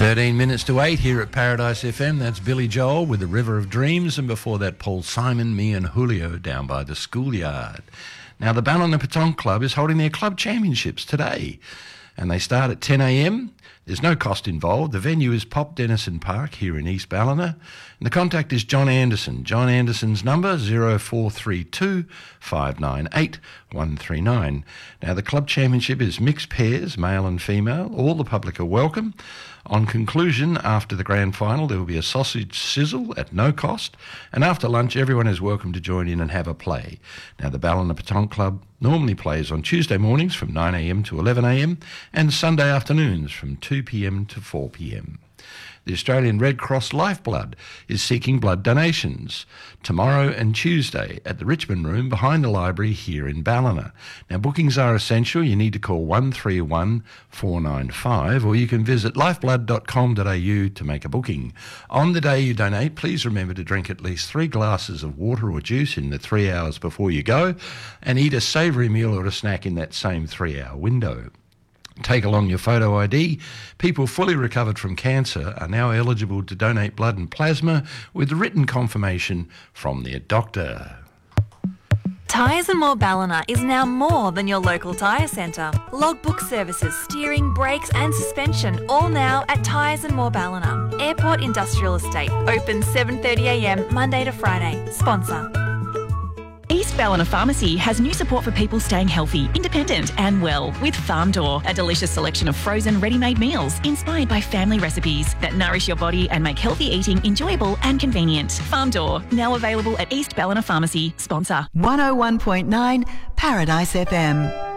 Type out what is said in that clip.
13 minutes to 8 here at Paradise FM. That's Billy Joel with The River of Dreams, and before that Paul Simon, me and Julio down by the schoolyard. Now the Ballina Petanque Club is holding their club championships today, and they start at 10 a.m. There's no cost involved. The venue is Pop Denison Park here in East Ballina, and the contact is John Anderson. John Anderson's number 0432 598 139. Now the club championship is mixed pairs, male and female. All the public are welcome. On conclusion, after the grand final, there will be a sausage sizzle at no cost, and after lunch, everyone is welcome to join in and have a play. Now, the Ballina Petanque Club normally plays on Tuesday mornings from 9 a.m. to 11 a.m. and Sunday afternoons from 2 p.m. to 4 p.m. The Australian Red Cross Lifeblood is seeking blood donations tomorrow and Tuesday at the Richmond Room behind the library here in Ballina. Now, bookings are essential. You need to call 131 495 or you can visit lifeblood.com.au to make a booking. On the day you donate, please remember to drink at least 3 glasses of water or juice in the 3 hours before you go and eat a savoury meal or a snack in that same 3-hour window. Take along your photo ID. People fully recovered from cancer are now eligible to donate blood and plasma with written confirmation from their doctor. Tyres and More Ballina is now more than your local tyre centre. Logbook services, steering, brakes and suspension, all now at Tyres and More Ballina. Airport Industrial Estate, open 7:30am Monday to Friday. Sponsor. East Ballina Pharmacy has new support for people staying healthy, independent and well with Farm Door, a delicious selection of frozen ready-made meals inspired by family recipes that nourish your body and make healthy eating enjoyable and convenient. Farm Door, now available at East Ballina Pharmacy. Sponsor. 101.9 Paradise FM.